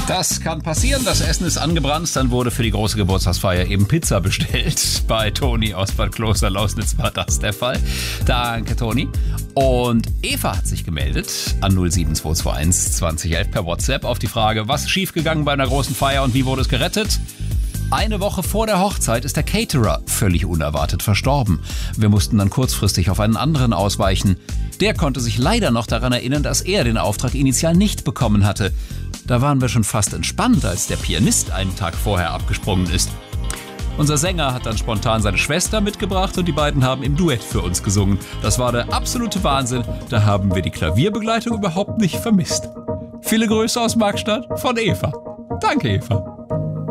Das kann passieren, das Essen ist angebrannt, dann wurde für die große Geburtstagsfeier eben Pizza bestellt. Bei Toni aus Bad Kloster-Lausnitz war das der Fall. Danke, Toni. Und Eva hat sich gemeldet an 07221 2011 per WhatsApp auf die Frage, was ist schiefgegangen bei einer großen Feier und wie wurde es gerettet? Eine Woche vor der Hochzeit ist der Caterer völlig unerwartet verstorben. Wir mussten dann kurzfristig auf einen anderen ausweichen. Der konnte sich leider noch daran erinnern, dass er den Auftrag initial nicht bekommen hatte. Da waren wir schon fast entspannt, als der Pianist einen Tag vorher abgesprungen ist. Unser Sänger hat dann spontan seine Schwester mitgebracht und die beiden haben im Duett für uns gesungen. Das war der absolute Wahnsinn. Da haben wir die Klavierbegleitung überhaupt nicht vermisst. Viele Grüße aus Markstadt von Eva. Danke, Eva.